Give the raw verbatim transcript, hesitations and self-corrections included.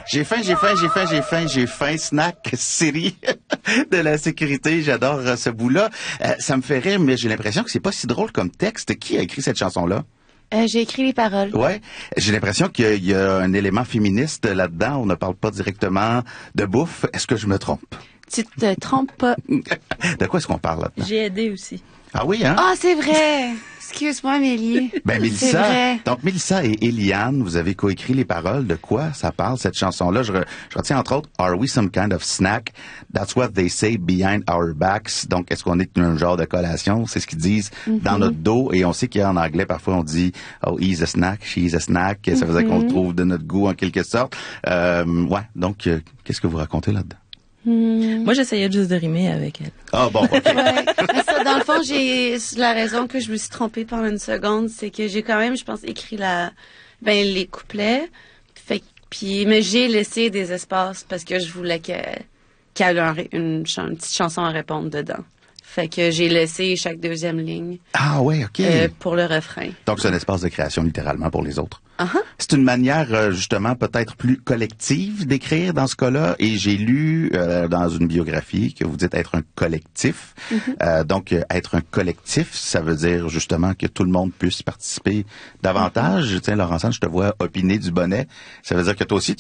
J'ai faim, j'ai faim, j'ai faim, j'ai faim, j'ai faim. Snack City de la sécurité. J'adore euh, ce bout-là. Euh, ça me fait rire, mais j'ai l'impression que c'est pas si drôle comme texte. Qui a écrit cette chanson-là? Euh, j'ai écrit les paroles. Ouais. J'ai l'impression qu'il y a un élément féministe là-dedans. On ne parle pas directement de bouffe. Est-ce que je me trompe? Tu te trompes pas. De quoi est-ce qu'on parle là-dedans? J'ai aidé aussi. Ah oui, hein? Ah, c'est vrai! Excuse-moi, Mélie. Ben, C'est Mélissa. vrai. Donc, Mélissa et Eliane, vous avez coécrit les paroles. De quoi ça parle, cette chanson-là? Je, re- je retiens entre autres, Are we some kind of snack? That's what they say behind our backs. Donc, est-ce qu'on est un genre de collation? C'est ce qu'ils disent Mm-hmm. dans notre dos. Et on sait qu'en anglais, parfois, on dit, oh, he's a snack, she's a snack. Ça veut dire qu'on le Mm-hmm. trouve de notre goût, en quelque sorte. Euh, ouais. Donc, euh, qu'est-ce que vous racontez là-dedans? Moi, j'essayais juste de rimer avec elle. Ah, bon, OK. Ouais. Mais ça, dans le fond, j'ai la raison que je me suis trompée pendant une seconde, c'est que j'ai quand même, je pense, écrit la, ben les couplets. Fait que- puis, mais j'ai laissé des espaces parce que je voulais que qu'elle ait un ré- une, ch- une petite chanson à répondre dedans. Fait que j'ai laissé chaque deuxième ligne Ah, ouais, OK. euh, pour le refrain. Donc, c'est un espace de création, littéralement, pour les autres. Uh-huh. C'est une manière, euh, justement, peut-être plus collective d'écrire dans ce cas-là. Et j'ai lu euh, dans une biographie que vous dites être un collectif. Euh, donc, euh, être un collectif, ça veut dire, justement, que tout le monde puisse participer davantage. Tiens, Laurence, je te vois opiner du bonnet. Ça veut dire que toi aussi,